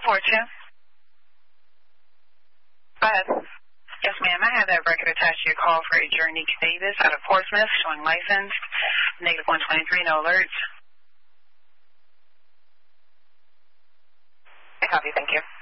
4-2. Go ahead. Yes, ma'am. I have that record attached to your call for a Journey Davis out of Portsmouth, showing licensed, negative 123, no alerts. I copy, thank you.